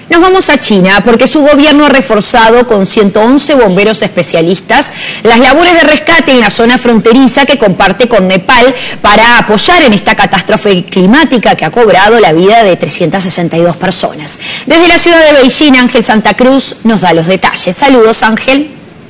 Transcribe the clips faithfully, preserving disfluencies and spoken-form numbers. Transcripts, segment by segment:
Nos vamos a China porque su gobierno ha reforzado con ciento once bomberos especialistas las labores de rescate en la zona fronteriza que comparte con Nepal para apoyar en esta catástrofe climática que ha cobrado la vida de trescientas sesenta y dos personas. Desde la ciudad de Beijing, Ángel Santa Cruz nos da los detalles. Saludos, Ángel.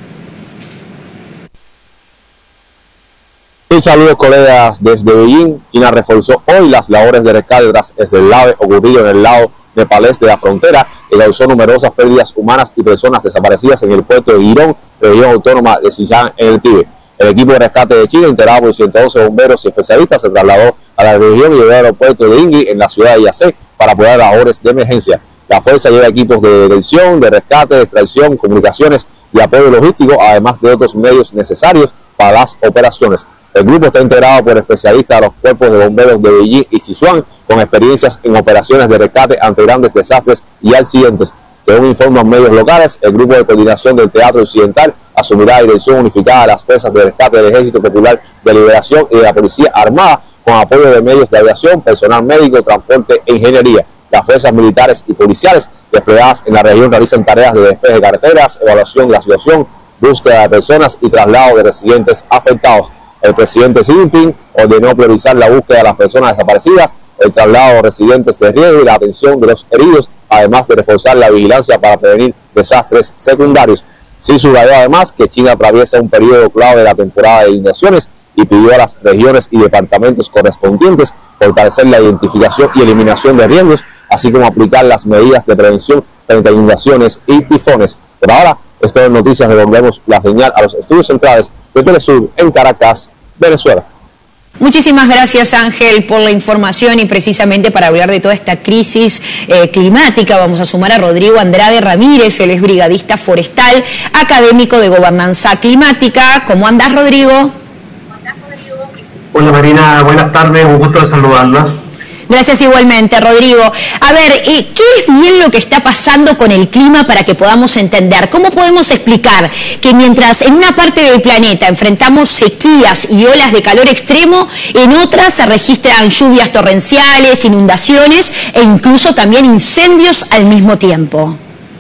Un saludo, colegas, desde Beijing. China reforzó hoy las labores de rescate tras el deslave ocurrido en el lado nepalés de la frontera, que causó numerosas pérdidas humanas y personas desaparecidas en el puerto de Girón, región autónoma de Xinjiang, en el Tíbet. El equipo de rescate de China, integrado por ciento once bomberos y especialistas, se trasladó a la región y llegó al aeropuerto de Ingui, en la ciudad de Yase, para apoyar labores de emergencia. La fuerza lleva equipos de detección, de rescate, de extracción, comunicaciones y apoyo logístico, además de otros medios necesarios para las operaciones. El grupo está integrado por especialistas de los cuerpos de bomberos de Beijing y Sichuan, con experiencias en operaciones de rescate ante grandes desastres y accidentes. Según informan medios locales, el grupo de coordinación del Teatro Occidental asumirá la dirección unificada de las fuerzas de rescate del Ejército Popular de Liberación y de la Policía Armada, con apoyo de medios de aviación, personal médico, transporte e ingeniería. Las fuerzas militares y policiales desplegadas en la región realizan tareas de despeje de carreteras, evaluación de la situación, búsqueda de personas y traslado de residentes afectados. El presidente Xi Jinping ordenó priorizar la búsqueda de las personas desaparecidas, el traslado de residentes de riesgo y la atención de los heridos, además de reforzar la vigilancia para prevenir desastres secundarios. Xi subrayó además que China atraviesa un periodo clave de la temporada de inundaciones y pidió a las regiones y departamentos correspondientes fortalecer la identificación y eliminación de riesgos, así como aplicar las medidas de prevención frente a inundaciones y tifones. Por ahora, esto es noticias. Devolvemos la señal a los estudios centrales de Telesur en Caracas, Venezuela. Muchísimas gracias, Ángel, por la información, y precisamente para hablar de toda esta crisis eh, climática vamos a sumar a Rodrigo Andrade Ramírez. Él es brigadista forestal, académico de gobernanza climática. ¿Cómo andás, Rodrigo? Hola, Marina, buenas tardes, un gusto de saludarlas. Gracias igualmente, Rodrigo. A ver, ¿qué es bien lo que está pasando con el clima para que podamos entender? ¿Cómo podemos explicar que mientras en una parte del planeta enfrentamos sequías y olas de calor extremo, en otras se registran lluvias torrenciales, inundaciones e incluso también incendios al mismo tiempo?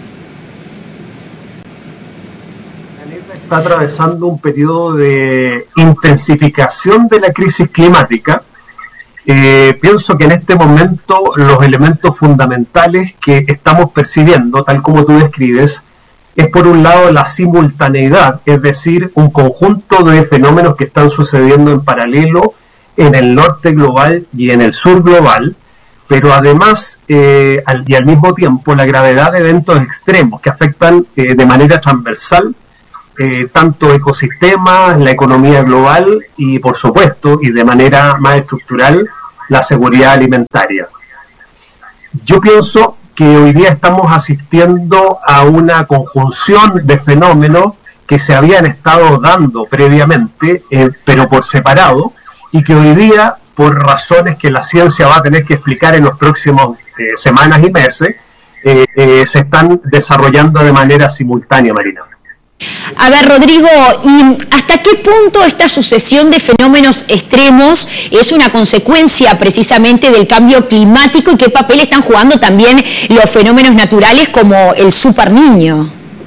El planeta está atravesando un periodo de intensificación de la crisis climática. Eh, pienso que en este momento los elementos fundamentales que estamos percibiendo, tal como tú describes, es por un lado la simultaneidad, es decir, un conjunto de fenómenos que están sucediendo en paralelo en el norte global y en el sur global, pero además eh, al, y al mismo tiempo la gravedad de eventos extremos que afectan eh, de manera transversal Eh, tanto ecosistemas, la economía global y, por supuesto, y de manera más estructural, la seguridad alimentaria. Yo pienso que hoy día estamos asistiendo a una conjunción de fenómenos que se habían estado dando previamente, eh, pero por separado, y que hoy día, por razones que la ciencia va a tener que explicar en los próximos eh, semanas y meses, eh, eh, se están desarrollando de manera simultánea, Marina. A ver, Rodrigo, ¿y hasta qué punto esta sucesión de fenómenos extremos es una consecuencia precisamente del cambio climático y qué papel están jugando también los fenómenos naturales como el Super Niño?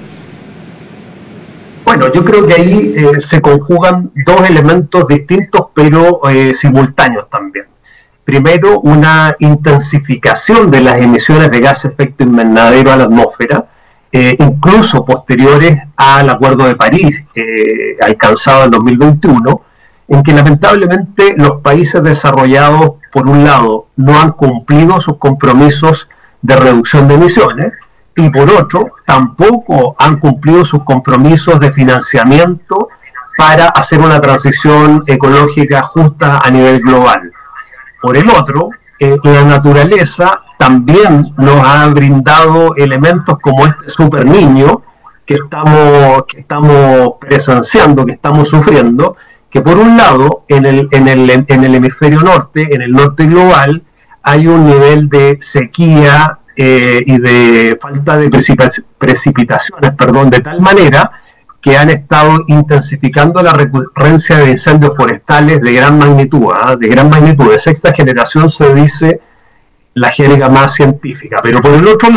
Bueno, yo creo que ahí eh, se conjugan dos elementos distintos pero eh, simultáneos también. Primero, una intensificación de las emisiones de gases de efecto invernadero a la atmósfera, Eh, incluso posteriores al Acuerdo de París, eh, alcanzado en dos mil veintiuno, en que lamentablemente los países desarrollados, por un lado, no han cumplido sus compromisos de reducción de emisiones, y por otro, tampoco han cumplido sus compromisos de financiamiento para hacer una transición ecológica justa a nivel global. Por el otro, eh, la naturaleza también nos ha brindado elementos como este Super Niño que estamos, que estamos presenciando, que estamos sufriendo, que por un lado en el, en el, en el hemisferio norte, en el norte global, hay un nivel de sequía eh, y de falta de precipitaciones, perdón, de tal manera que han estado intensificando la recurrencia de incendios forestales de gran magnitud, ¿eh? de gran magnitud, de sexta generación se dice la jerga más científica. Pero por el otro lado,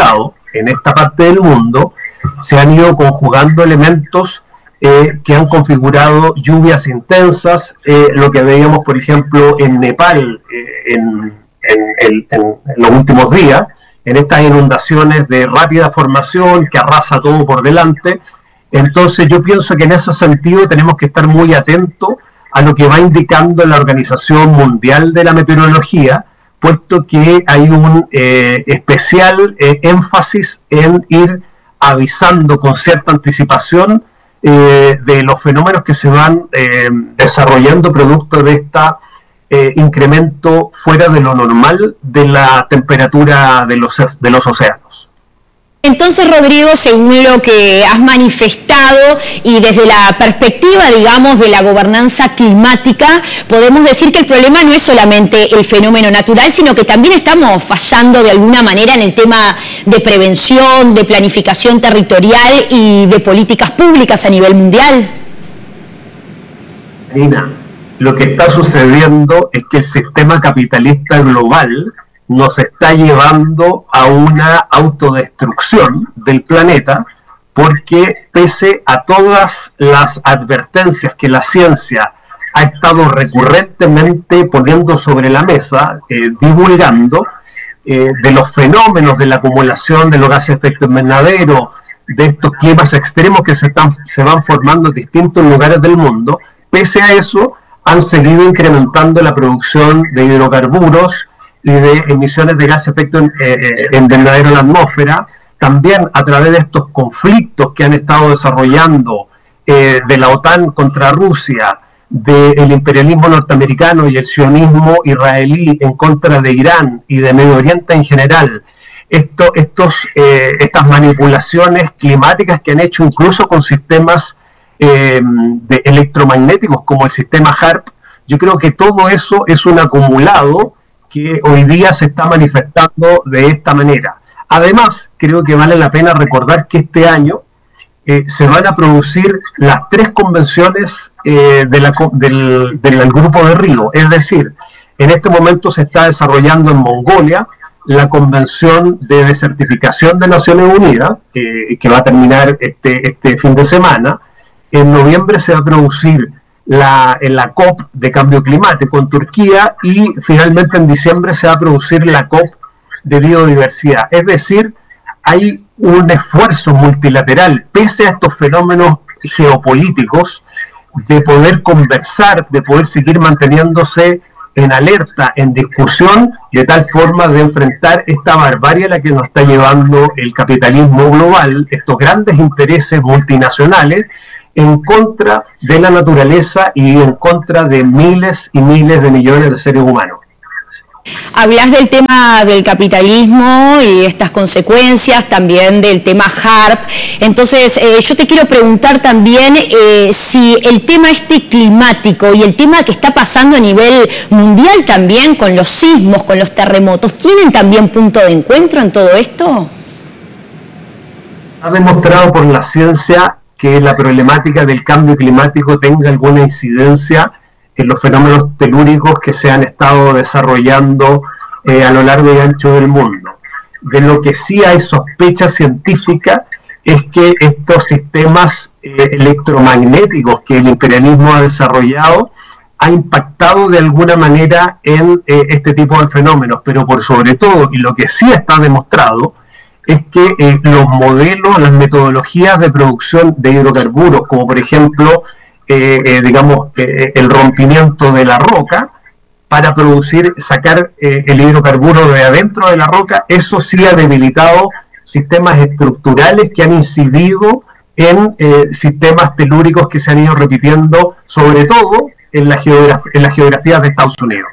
en esta parte del mundo, se han ido conjugando elementos eh, que han configurado lluvias intensas, eh, lo que veíamos, por ejemplo, en Nepal eh, en, en, en, en los últimos días, en estas inundaciones de rápida formación que arrasa todo por delante. Entonces yo pienso que en ese sentido tenemos que estar muy atentos a lo que va indicando la Organización Mundial de la Meteorología, puesto que hay un eh, especial eh, énfasis en ir avisando con cierta anticipación eh, de los fenómenos que se van eh, desarrollando producto de esta eh, incremento fuera de lo normal de la temperatura de los, de los océanos. Entonces, Rodrigo, según lo que has manifestado y desde la perspectiva, digamos, de la gobernanza climática, podemos decir que el problema no es solamente el fenómeno natural, sino que también estamos fallando de alguna manera en el tema de prevención, de planificación territorial y de políticas públicas a nivel mundial. Nina, lo que está sucediendo es que el sistema capitalista global nos está llevando a una autodestrucción del planeta, porque pese a todas las advertencias que la ciencia ha estado recurrentemente poniendo sobre la mesa, eh, divulgando, eh, de los fenómenos de la acumulación de los gases de efecto invernadero, de estos climas extremos que se, están, se van formando en distintos lugares del mundo, pese a eso han seguido incrementando la producción de hidrocarburos y de emisiones de gases de efecto invernadero en la atmósfera, también a través de estos conflictos que han estado desarrollando eh, de la OTAN contra Rusia, del imperialismo norteamericano y el sionismo israelí en contra de Irán y de Medio Oriente en general. Esto, estos, eh, estas manipulaciones climáticas que han hecho incluso con sistemas eh, de electromagnéticos como el sistema HAARP, yo creo que todo eso es un acumulado que hoy día se está manifestando de esta manera. Además, creo que vale la pena recordar que este año eh, se van a producir las tres convenciones eh, de la, del, del grupo de Río. Es decir, en este momento se está desarrollando en Mongolia la Convención de Desertificación de Naciones Unidas, eh, que va a terminar este, este fin de semana. En noviembre se va a producir La, en la COP de cambio climático en Turquía, y finalmente en diciembre se va a producir la COP de biodiversidad. Es decir, hay un esfuerzo multilateral, pese a estos fenómenos geopolíticos, de poder conversar, de poder seguir manteniéndose en alerta, en discusión, de tal forma de enfrentar esta barbarie a la que nos está llevando el capitalismo global, estos grandes intereses multinacionales, en contra de la naturaleza y en contra de miles y miles de millones de seres humanos. Hablas del tema del capitalismo y estas consecuencias, también del tema HAARP. Entonces, eh, yo te quiero preguntar también eh, si el tema este climático y el tema que está pasando a nivel mundial también con los sismos, con los terremotos, ¿tienen también punto de encuentro en todo esto? Ha demostrado por la ciencia que la problemática del cambio climático tenga alguna incidencia en los fenómenos telúricos que se han estado desarrollando eh, a lo largo y ancho del mundo. De lo que sí hay sospecha científica es que estos sistemas eh, electromagnéticos que el imperialismo ha desarrollado ha impactado de alguna manera en eh, este tipo de fenómenos, pero por sobre todo, y lo que sí está demostrado, es que eh, los modelos, las metodologías de producción de hidrocarburos, como por ejemplo, eh, eh, digamos, eh, el rompimiento de la roca, para producir, sacar eh, el hidrocarburo de adentro de la roca, eso sí ha debilitado sistemas estructurales que han incidido en eh, sistemas telúricos que se han ido repitiendo, sobre todo en la geograf- en las geografías de Estados Unidos.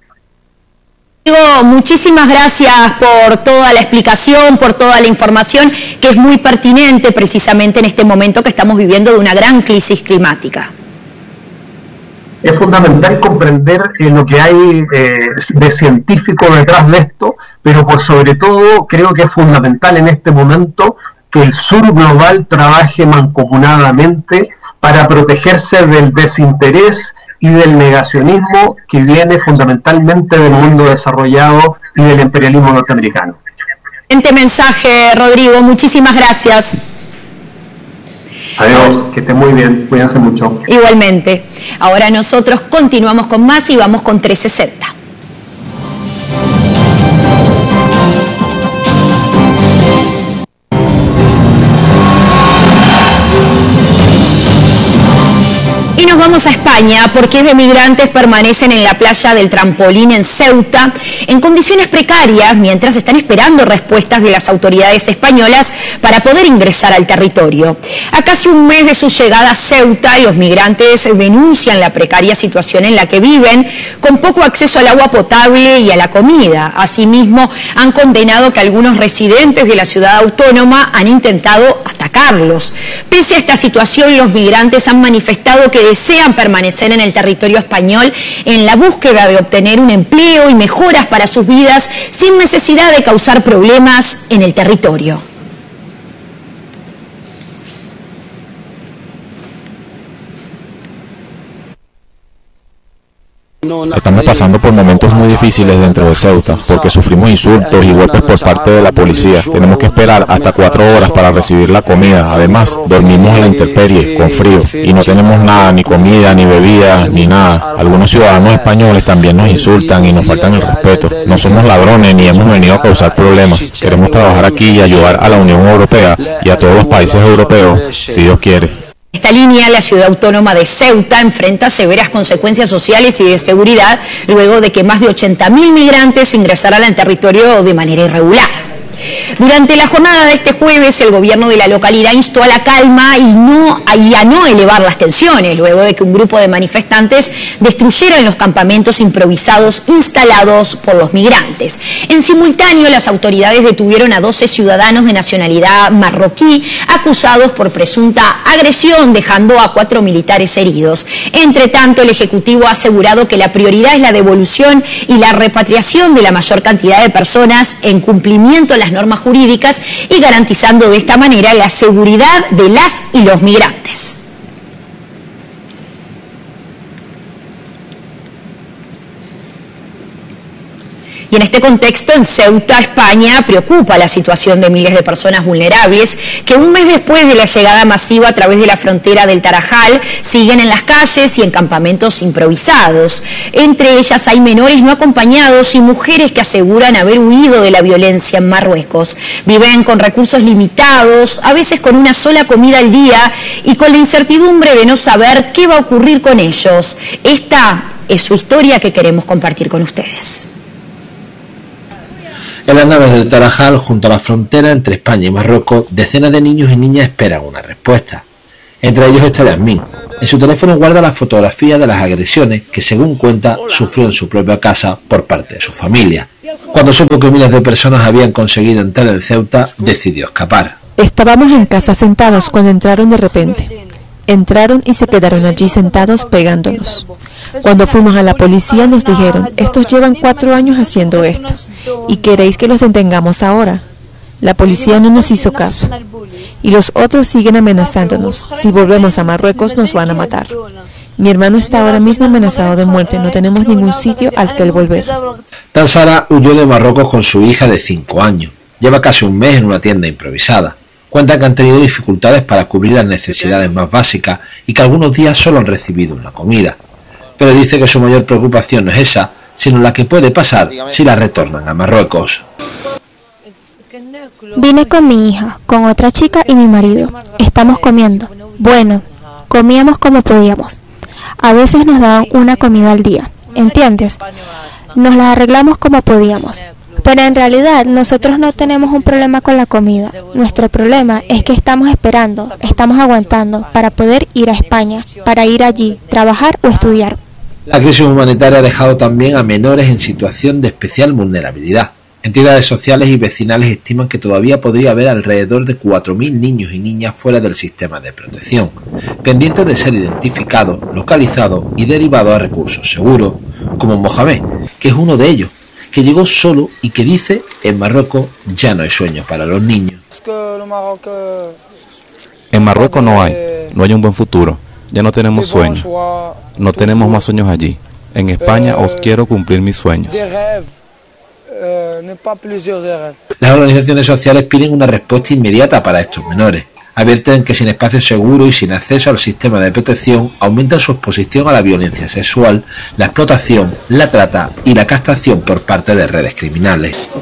Muchísimas gracias por toda la explicación, por toda la información, que es muy pertinente precisamente en este momento que estamos viviendo de una gran crisis climática. Es fundamental comprender eh, lo que hay eh, de científico detrás de esto, pero por sobre todo creo que es fundamental en este momento que el sur global trabaje mancomunadamente para protegerse del desinterés y del negacionismo que viene fundamentalmente del mundo desarrollado y del imperialismo norteamericano. excelente mensaje, Rodrigo. Muchísimas gracias. Adiós, que esté muy bien, cuídense mucho. Igualmente. Ahora nosotros continuamos con más y vamos con trescientos sesenta. Y nos vamos a España porque de migrantes permanecen en la playa del Trampolín en Ceuta en condiciones precarias mientras están esperando respuestas de las autoridades españolas para poder ingresar al territorio. A casi un mes de su llegada a Ceuta, los migrantes denuncian la precaria situación en la que viven, con poco acceso al agua potable y a la comida. Asimismo, han condenado que algunos residentes de la ciudad autónoma han intentado atacarlos. Pese a esta situación, los migrantes han manifestado que desean permanecer en el territorio español en la búsqueda de obtener un empleo y mejoras para sus vidas sin necesidad de causar problemas en el territorio. Estamos pasando por momentos muy difíciles dentro de Ceuta, porque sufrimos insultos y golpes por parte de la policía. Tenemos que esperar hasta cuatro horas para recibir la comida. Además, dormimos en la intemperie, con frío, y no tenemos nada, ni comida, ni bebida, ni nada. Algunos ciudadanos españoles también nos insultan y nos faltan el respeto. No somos ladrones ni hemos venido a causar problemas. Queremos trabajar aquí y ayudar a la Unión Europea y a todos los países europeos, si Dios quiere. Esta línea, la ciudad autónoma de Ceuta enfrenta severas consecuencias sociales y de seguridad luego de que más de ochenta mil migrantes ingresaran al territorio de manera irregular. Durante la jornada de este jueves, el gobierno de la localidad instó a la calma y, no, y a no elevar las tensiones, luego de que un grupo de manifestantes destruyeran los campamentos improvisados instalados por los migrantes. En simultáneo, las autoridades detuvieron a doce ciudadanos de nacionalidad marroquí acusados por presunta agresión, dejando a cuatro militares heridos. Entre tanto, el Ejecutivo ha asegurado que la prioridad es la devolución y la repatriación de la mayor cantidad de personas en cumplimiento a las normas jurídicas y garantizando de esta manera la seguridad de las y los migrantes. Y en este contexto, en Ceuta, España, preocupa la situación de miles de personas vulnerables que un mes después de la llegada masiva a través de la frontera del Tarajal siguen en las calles y en campamentos improvisados. Entre ellas hay menores no acompañados y mujeres que aseguran haber huido de la violencia en Marruecos. Viven con recursos limitados, a veces con una sola comida al día y con la incertidumbre de no saber qué va a ocurrir con ellos. Esta es su historia que queremos compartir con ustedes. En las naves del Tarajal, junto a la frontera entre España y Marruecos, decenas de niños y niñas esperan una respuesta. Entre ellos está Yasmín. En su teléfono guarda las fotografías de las agresiones que, según cuenta, sufrió en su propia casa por parte de su familia. Cuando supo que miles de personas habían conseguido entrar en Ceuta, decidió escapar. Estábamos en casa sentados cuando entraron de repente. Entraron y se quedaron allí sentados pegándonos. Cuando fuimos a la policía nos dijeron, estos llevan cuatro años haciendo esto, ¿y queréis que los detengamos ahora? La policía no nos hizo caso. Y los otros siguen amenazándonos, si volvemos a Marruecos nos van a matar. Mi hermano está ahora mismo amenazado de muerte, no tenemos ningún sitio al que volver. Tansara huyó de Marruecos con su hija de cinco años. Lleva casi un mes en una tienda improvisada. Cuenta que han tenido dificultades para cubrir las necesidades más básicas y que algunos días solo han recibido una comida. Pero dice que su mayor preocupación no es esa, sino la que puede pasar si la retornan a Marruecos. Vine con mi hija, con otra chica y mi marido. Estamos comiendo. Bueno, comíamos como podíamos. A veces nos daban una comida al día, ¿entiendes? Nos la arreglamos como podíamos. Pero en realidad nosotros no tenemos un problema con la comida. Nuestro problema es que estamos esperando, estamos aguantando para poder ir a España, para ir allí, trabajar o estudiar. La crisis humanitaria ha dejado también a menores en situación de especial vulnerabilidad. Entidades sociales y vecinales estiman que todavía podría haber alrededor de cuatro mil niños y niñas fuera del sistema de protección, pendientes de ser identificados, localizados y derivados a recursos seguros, como Mohamed, que es uno de ellos, que llegó solo y que dice, en Marruecos ya no hay sueños para los niños. En Marruecos no hay, no hay un buen futuro, ya no tenemos sueños, no tenemos más sueños allí. En España os quiero cumplir mis sueños. Las organizaciones sociales piden una respuesta inmediata para estos menores. Advierten que sin espacio seguro y sin acceso al sistema de protección aumenta su exposición a la violencia sexual, la explotación, la trata y la castración por parte de redes criminales.